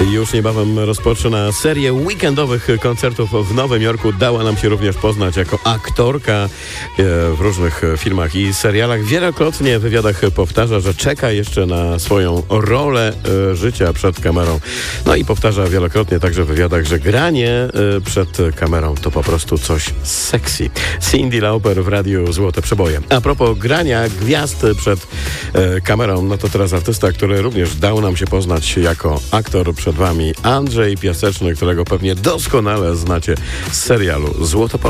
Już niebawem rozpoczyna serię weekendowych koncertów w Nowym Jorku. Dała nam się również poznać jako aktorka w różnych filmach i serialach. Wielokrotnie w wywiadach powtarza, że czeka jeszcze na swoją rolę życia przed kamerą. No i powtarza wielokrotnie także w wywiadach, że granie przed kamerą to po prostu coś sexy. Cyndi Lauper w radiu Złote Przeboje. A propos grania gwiazd przed kamerą, no to teraz artysta, który również dał nam się poznać jako aktor. Przed wami Andrzej Piaseczny, którego pewnie doskonale znacie z serialu Złotopolka.